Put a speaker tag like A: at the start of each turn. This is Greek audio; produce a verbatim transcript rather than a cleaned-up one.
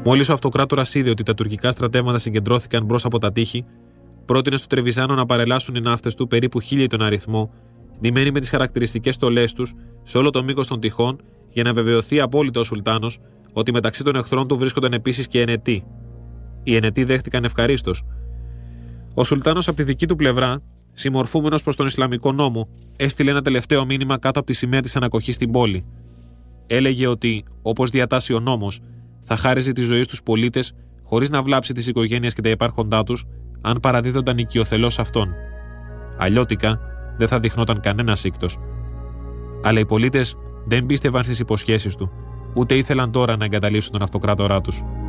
A: Μόλις ο αυτοκράτορας είδε ότι τα τουρκικά στρατεύματα συγκεντρώθηκαν μπρος από τα τείχη, πρότεινε στο Τρεβιζάνο να παρελάσουν οι ναύτες του, περίπου χίλιοι τον αριθμό, ντυμένοι με τις χαρακτηριστικές στολές τους σε όλο το μήκος των τυχών, για να βεβαιωθεί απόλυτα ο Σουλτάνος ότι μεταξύ των εχθρών του βρίσκονταν επίσης και ενετοί. Οι ενετοί δέχτηκαν ευχαρίστως. Ο Σουλτάνος από τη δική του πλευρά, συμμορφούμενος προς τον Ισλαμικό νόμο, έστειλε ένα τελευταίο μήνυμα κάτω από τη σημαία της ανακοχής στην πόλη. Έλεγε ότι, όπως διατάσσει ο νόμος, θα χάριζε τη ζωή στους πολίτες χωρίς να βλάψει τις οικογένειες και τα υπάρχοντά τους, αν παραδίδονταν οικειοθελώς σε αυτόν. Αλλιώτικα, δεν θα δειχνόταν κανένα σύκτος. Αλλά οι πολίτες δεν πίστευαν στις υποσχέσεις του, ούτε ήθελαν τώρα να εγκαταλείψουν τον αυτοκράτορά τους.